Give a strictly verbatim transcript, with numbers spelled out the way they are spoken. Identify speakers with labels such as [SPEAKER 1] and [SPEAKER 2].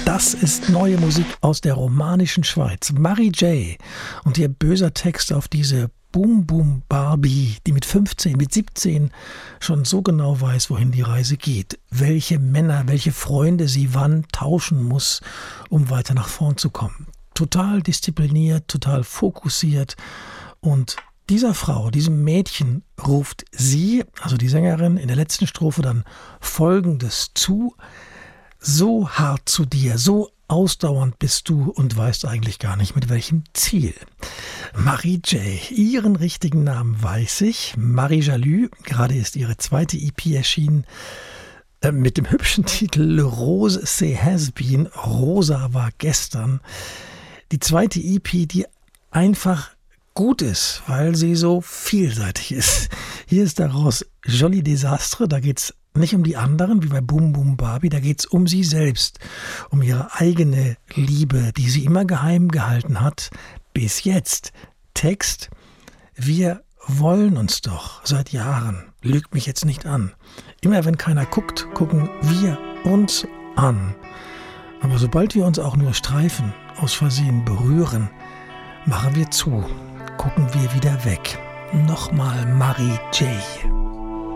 [SPEAKER 1] Das ist neue Musik aus der romanischen Schweiz. Marie J. und ihr böser Text auf diese Boom Boom Barbie, die mit fünfzehn, mit siebzehn schon so genau weiß, wohin die Reise geht. Welche Männer, welche Freunde sie wann tauschen muss, um weiter nach vorn zu kommen. Total diszipliniert, total fokussiert. Und dieser Frau, diesem Mädchen ruft sie, also die Sängerin, in der letzten Strophe dann Folgendes zu: So hart zu dir, so ausdauernd bist du und weißt eigentlich gar nicht, mit welchem Ziel. Marie J., ihren richtigen Namen weiß ich. Marie Jalü, gerade ist ihre zweite E P erschienen, äh, mit dem hübschen Titel Le Rose c'est has been, Rosa war gestern. Die zweite E P, die einfach gut ist, weil sie so vielseitig ist. Hier ist daraus Joli Desastre, da geht's nicht um die anderen, wie bei Boom Boom Barbie, da geht's um sie selbst, um ihre eigene Liebe, die sie immer geheim gehalten hat, bis jetzt. Text: Wir wollen uns doch seit Jahren, lügt mich jetzt nicht an. Immer wenn keiner guckt, gucken wir uns an. Aber sobald wir uns auch nur streifen, aus Versehen berühren, machen wir zu, gucken wir wieder weg. Nochmal Marie J.